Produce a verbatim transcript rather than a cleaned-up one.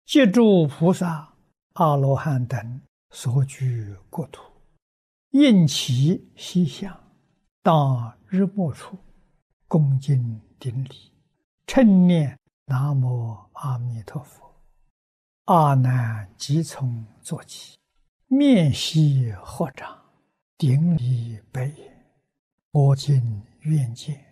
借诸菩萨、阿罗汉等所居国土，应其西向，当日暮处，恭敬顶礼，称念南无阿弥陀佛。阿难即从坐起，面悉合掌，顶礼白言：我今愿见